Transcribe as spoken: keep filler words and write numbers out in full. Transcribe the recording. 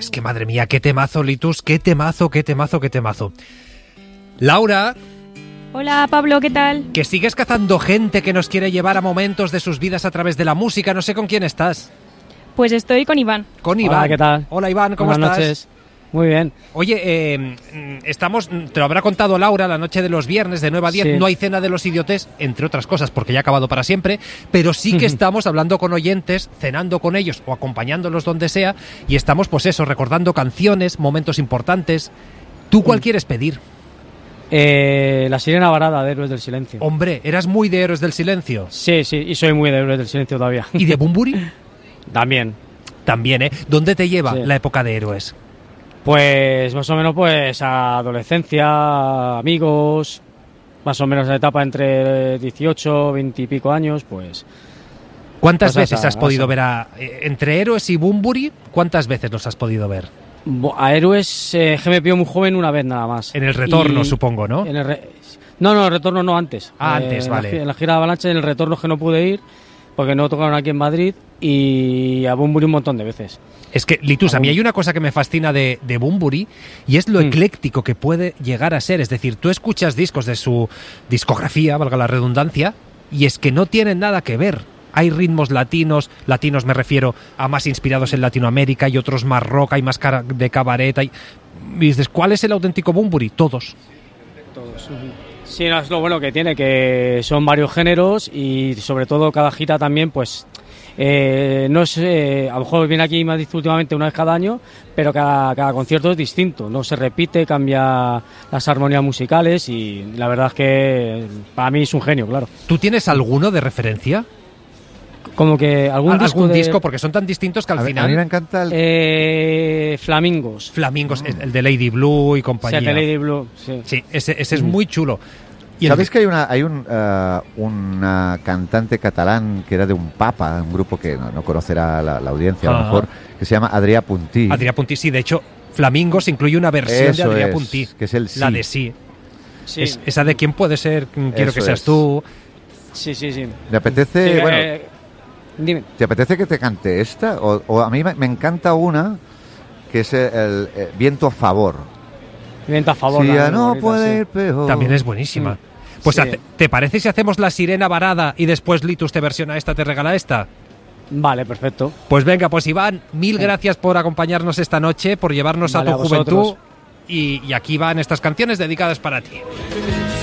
Es que madre mía, qué temazo, Litus, qué temazo, qué temazo, qué temazo. Laura. Hola Pablo, ¿qué tal? Que sigues cazando gente que nos quiere llevar a momentos de sus vidas a través de la música. No sé con quién estás. Pues estoy con Iván. Con Iván. Hola, ¿qué tal? Hola Iván, ¿cómo Buenas estás? noches. Muy bien. Oye, eh, estamos, te lo habrá contado Laura, la noche de los viernes de nueve a diez, Sí. no hay cena de los idiotes, entre otras cosas, porque ya ha acabado para siempre, pero sí que estamos hablando con oyentes, cenando con ellos o acompañándolos donde sea, y estamos, pues eso, recordando canciones, momentos importantes. ¿Tú cuál quieres pedir? Eh, la sirena varada de Héroes del Silencio. Hombre, eras muy de Héroes del Silencio. Sí, sí, y soy muy de Héroes del Silencio todavía. ¿Y de Bunbury? También. También, ¿eh? ¿Dónde te lleva Sí. la época de Héroes? Pues más o menos pues a adolescencia, amigos, más o menos la etapa entre dieciocho, veinte y pico años, pues... ¿Cuántas Pues veces esa- has podido esa. ver a... eh, entre Héroes y Bunbury, ¿cuántas veces los has podido ver? Bo- A Héroes eh, que me pilló muy joven una vez nada más. En el retorno, Y- supongo, ¿no? en el re- No, no, el retorno no, antes. Ah, antes, en la vale. gi- en la gira de Avalanche, en el retorno es que no pude ir, porque no tocaron aquí en Madrid, y a Bunbury un montón de veces. Es que, Litus, a mí hay una cosa que me fascina de, de Bunbury y es lo Mm. ecléctico que puede llegar a ser. Es decir, tú escuchas discos de su discografía, valga la redundancia, y es que no tienen nada que ver. Hay ritmos latinos, latinos me refiero a más inspirados en Latinoamérica, y otros más rock, hay más cara de cabaret. Hay... Y dices, ¿cuál es el auténtico Bunbury? Todos. Sí, no, es lo bueno que tiene, que son varios géneros y sobre todo cada gira también, pues eh, no es, eh, a lo mejor viene aquí Madrid últimamente una vez cada año, pero cada, cada concierto es distinto, no se repite, cambia las armonías musicales y la verdad es que para mí es un genio, claro. ¿Tú tienes alguno de referencia? Como que algún ¿Algún disco, de- disco? Porque son tan distintos que al A, ver, final... a mí me encanta el... eh, Flamingos, Flamingos, el de Lady Blue y o compañía. sea, de Lady Blue, sí. Sí, ese, ese es muy chulo. Y el- ¿Sabéis que hay una hay un, eh, una cantante catalán que era de un papa, un grupo que no, no conocerá la, la audiencia a Ah. lo mejor, que se llama Adrià Puntí? Adrià Puntí, sí, de hecho, Flamingos incluye una versión Eso de Adrià es, Puntí, que es el la sí. de sí. Sí, Es- esa de quién puede ser, quiero Eso que seas es. tú. sí, sí, sí. ¿Te apetece, Sí, bueno, eh, dime. ¿te apetece que te cante esta? O, o a mí me, me encanta una que es el, el, eh, Viento a favor. Viento a favor. Si la ya muy no bonita, puede sí. ir peor. También es buenísima. Mm. Pues Sí. hace- ¿te parece si hacemos la sirena varada y después Litus te versiona esta, te regala esta? Vale, perfecto. Pues venga, pues Iván, mil gracias por acompañarnos esta noche, por llevarnos Vale, a a tu juventud. vosotros. Y, y aquí van estas canciones dedicadas para ti.